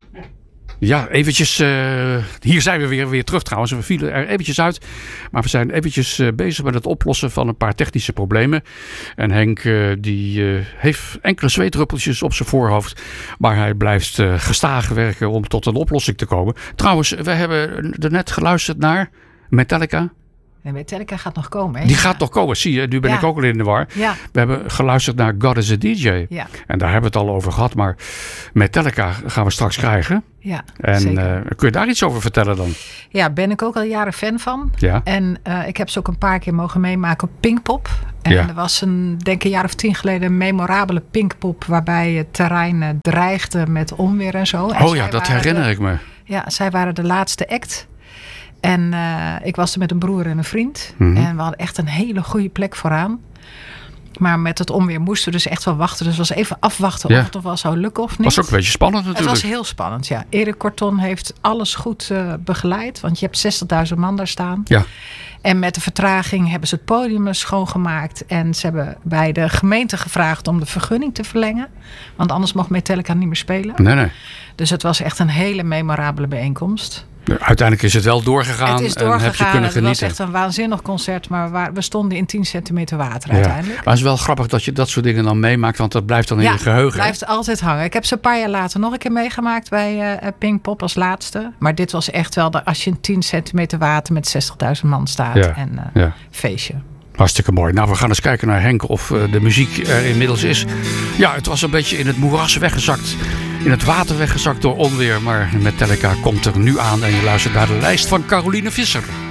Ja, eventjes. Hier zijn we weer terug trouwens. We vielen er eventjes uit. Maar we zijn eventjes bezig met het oplossen van een paar technische problemen. En Henk die heeft enkele zweetdruppeltjes op zijn voorhoofd. Maar hij blijft gestaag werken om tot een oplossing te komen. Trouwens, we hebben er net geluisterd naar Metallica. En Metallica gaat nog komen. Hè? Die gaat nog komen. Zie je, nu ben ik ook al in de war. Ja. We hebben geluisterd naar God is a DJ. Ja. En daar hebben we het al over gehad. Maar Metallica gaan we straks krijgen. Ja, en kun je daar iets over vertellen dan? Ja, ben ik ook al jaren fan van. Ja. En ik heb ze ook een paar keer mogen meemaken op Pinkpop. En er was denk een jaar of 10 geleden een memorabele Pinkpop waarbij het terrein dreigde met onweer en zo. En dat herinner ik me. Ja, zij waren de laatste act. En ik was er met een broer en een vriend. Mm-hmm. En we hadden echt een hele goede plek vooraan. Maar met het onweer moesten we dus echt wel wachten. Dus het was even afwachten of het wel zou lukken of niet. Was ook een beetje spannend natuurlijk. Het was heel spannend, ja. Erik Korton heeft alles goed begeleid. Want je hebt 60.000 man daar staan. Ja. En met de vertraging hebben ze het podium schoongemaakt. En ze hebben bij de gemeente gevraagd om de vergunning te verlengen. Want anders mocht Metallica niet meer spelen. Nee. Dus het was echt een hele memorabele bijeenkomst. Uiteindelijk is het wel doorgegaan. Het is doorgegaan. En heb je kunnen genieten. Het was echt een waanzinnig concert. Maar we stonden in 10 centimeter water uiteindelijk. Maar het is wel grappig dat je dat soort dingen dan meemaakt. Want dat blijft dan in je geheugen. Het blijft altijd hangen. Ik heb ze een paar jaar later nog een keer meegemaakt bij Pinkpop als laatste. Maar dit was echt wel als je in 10 centimeter water met 60.000 man staat. En feestje. Hartstikke mooi. Nou, we gaan eens kijken naar Henk of de muziek er inmiddels is. Ja, het was een beetje in het moeras weggezakt. In het water weggezakt door onweer. Maar Metallica komt er nu aan en je luistert naar de lijst van Caroline Visser.